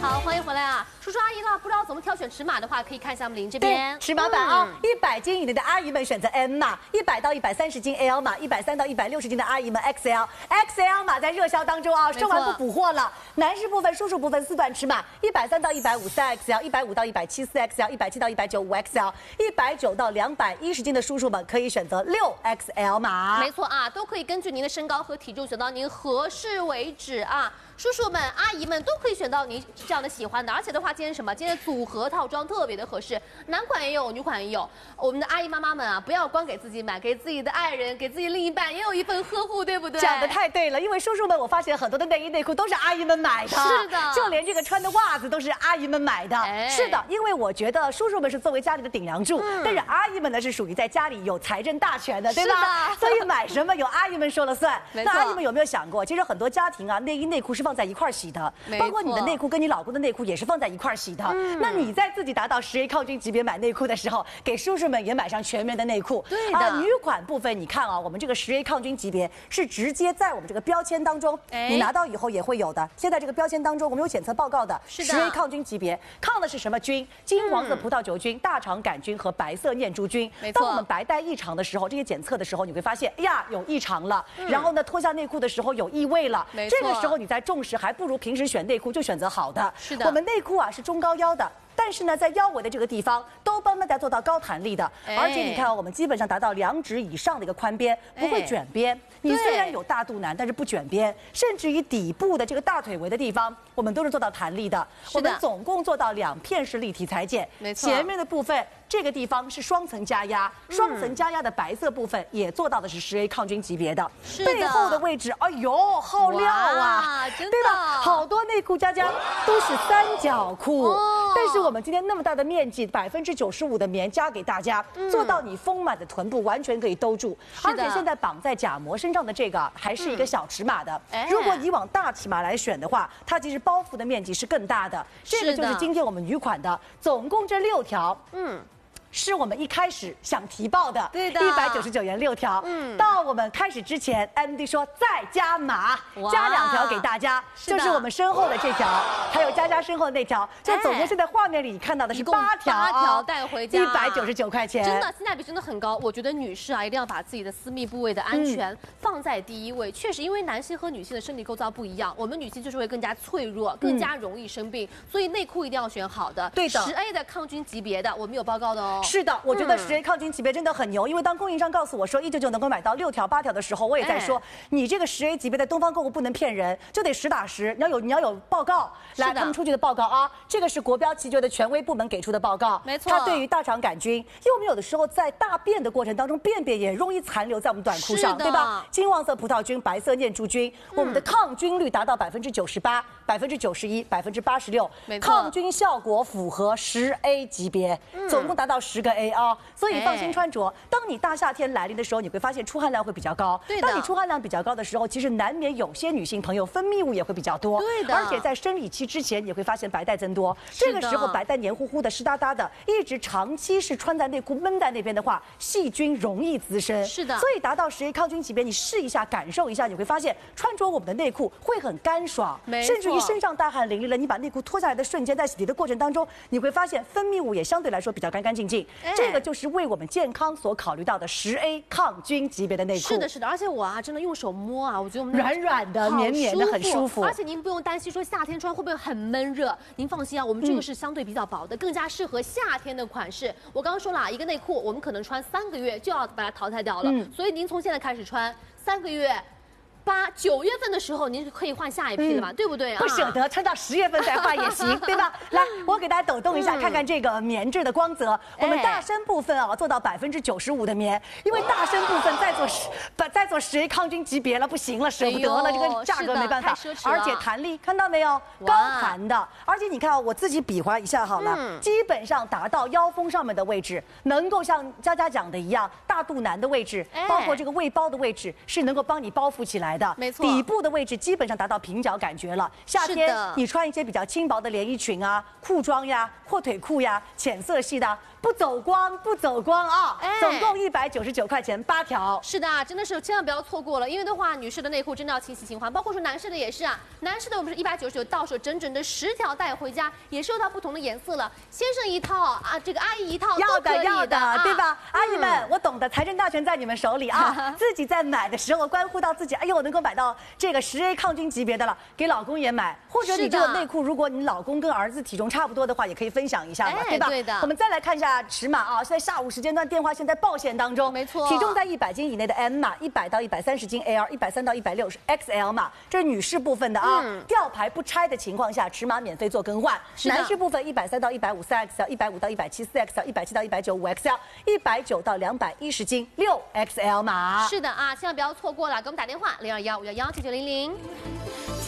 好，欢迎回来啊，叔叔阿姨了，不知道怎么挑选尺码的话，可以看一下我们林这边尺码版啊，100斤以内的阿姨们选择 M 码，100到130斤 L 码，130到160斤的阿姨们 XL 码在热销当中啊，售完不补货了。男士部分、叔叔部分4段尺码，130到153 XL，150到174 XL，170到195 XL，190到210斤的叔叔们可以选择6XL 码。 没错啊，都可以根据您的身高和体重选到您合适为止啊。叔叔们、阿姨们都可以选到您这样的喜欢的，而且的话，今天什么？今天的组合套装特别的合适，男款也有，女款也有。我们的阿姨妈妈们啊，不要光给自己买，给自己的爱人、给自己另一半也有一份呵护，对不对？ 讲得太对了，因为叔叔们，我发现很多的内衣内裤都是阿姨们买的， 是的， 就连这个穿的袜子都是阿姨们买的。是的，因为我觉得叔叔们是作为家里的顶梁柱，但是阿姨们呢是属于在家里有财政大权的，对吧？所以买什么由阿姨们说了算。那阿姨们有没有想过，其实很多家庭啊，内衣内裤是放在一块洗的。包括你的内裤跟你老公的内裤也是放在一块洗的。那你在自己达到10A 抗菌级别买内裤的时候，给叔叔们也买上全棉的内裤。 对的。 女款部分，你看啊，我们这个10A 抗菌级别是直接在我们这个标签当中，你拿到以后也会有的。现在这个标签当中，我们有检测报告的10A 抗菌级别，抗的是什么菌？金黄色葡萄球菌、大肠杆菌和白色念珠菌。 没错。 当我们白带异常的时候，这些检测的时候，你会发现，哎呀，有异常了。然后呢，脱下内裤的时候有异味了。 没错。 这个时候你在重视，还不如平时选内裤就选择好的。 是的， 我们内裤啊是中高腰的。但是呢，在腰围的这个地方都帮大家做到高弹力的，而且你看啊，我们基本上达到2指以上的一个宽边，不会卷边。你虽然有大肚腩，但是不卷边，甚至于底部的这个大腿围的地方，我们都是做到弹力的。我们总共做到2片式立体裁剪， 没错。 前面的部分这个地方是双层加压，双层加压的白色部分也做到的是10A 抗菌级别的。背后的位置，哎呦，好料啊， 真的， 对吧？好多内裤家都是3角裤，但是我们今天那么大的面积，95%的棉加给大家，做到你丰满的臀部完全可以兜住。而且现在绑在假模身上的这个还是一个小尺码的，如果以往大尺码来选的话，它其实包覆的面积是更大的。这个就是今天我们女款的，总共这6条，是我们一开始想提报的， 对的 ，199元6条。到我们开始之前 ，MD 说再加码，加2条给大家，就是我们身后的这条，还有佳佳身后的那条，就总共现在画面里看到的是8条 ，8条带回家 ，199块钱， 真的性价比真的很高。我觉得女士啊，一定要把自己的私密部位的安全放在第一位。确实，因为男性和女性的身体构造不一样，我们女性就是会更加脆弱，更加容易生病，所以内裤一定要选好的。 对的 ，10A 的抗菌级别的，我们有报告的哦。 是的，我觉得10A 抗菌级别真的很牛，因为当供应商告诉我说199能够买到6条8条的时候，我也在说，你这个10A 级别的东方购物不能骗人，就得实打实，你要有报告，来他们出具的报告啊，这个是国标齐全的权威部门给出的报告， 没错， 它对于大肠杆菌，因为我们有的时候在大便的过程当中，便也容易残留在我们短裤上，对吧？金黄色葡萄菌、白色念珠菌，我们的抗菌率达到98%、91%、86%，抗菌效果符合10A 级别，总共达到10个 A 啊。所以放心穿着。当你大夏天来临的时候，你会发现出汗量会比较高。 对的。 当你出汗量比较高的时候，其实难免有些女性朋友分泌物也会比较多。 对的。 而且在生理期之前，你会发现白带增多。这个时候白带黏糊糊的、湿哒哒的，一直长期是穿在内裤闷在那边的话，细菌容易滋生。 是的。 所以达到10A 抗菌级别，你试一下，感受一下，你会发现穿着我们的内裤会很干爽，甚至于身上大汗淋漓了，你把内裤脱下来的瞬间，在洗涤的过程当中，你会发现分泌物也相对来说比较干干净净。这个就是为我们健康所考虑到的10A 抗菌级别的内裤。 是的，是的，而且我啊，真的用手摸啊，我觉得我们软软的、绵绵的，很舒服。 而且您不用担心说夏天穿会不会很闷热，您放心啊，我们这个是相对比较薄的，更加适合夏天的款式。我刚刚说了，一个内裤我们可能穿3个月就要把它淘汰掉了，所以您从现在开始穿3个月。8、9月份的时候，您可以换下一批了嘛，对不对啊？ 不舍得穿到10月份再换也行，对吧？来，我给大家抖动一下，看看这个棉质的光泽。我们大身部分啊，做到95%的棉，因为大身部分再做10A 抗菌级别了，不行了，舍不得了，这个价格没办法。而且弹力，看到没有？高弹的，而且你看啊，我自己比划一下好了，基本上达到腰封上面的位置，能够像佳佳讲的一样，大肚腩的位置，包括这个胃包的位置，是能够帮你包覆起来的。 没错， 底部的位置基本上达到平角感觉了。夏天你穿一些比较轻薄的连衣裙啊、裤装呀、阔腿裤呀、浅色系的， 不走光啊！ 哎总共199块钱8条。 是的，真的是千万不要错过了，因为的话，女士的内裤真的要勤洗勤换，包括说男士的也是啊，男士的我们是199，到手整整的10条带回家，也是有它不同的颜色了。先生一套啊，这个阿姨一套要都可以的， 啊、 对吧？阿姨们，我懂得，财政大权在你们手里啊！自己在买的时候，关乎到自己，哎呦，我能够买到这个10A 抗菌级别的了，给老公也买，或者你这个内裤，如果你老公跟儿子体重差不多的话，也可以分享一下嘛，对吧？ 对的。 我们再来看一下尺码啊，在下午时间段电话线在报线当中， 没错， 体重在100斤以内的 M 码，100到130斤 L，130到160是 XL 码，这是女士部分的啊。吊牌不拆的情况下，尺码免费做更换。男士部分130到150 3XL，150到170 4XL，170到190 5XL，190到210斤6XL 码。 是的啊，千万不要错过了，给我们打电话0215119900。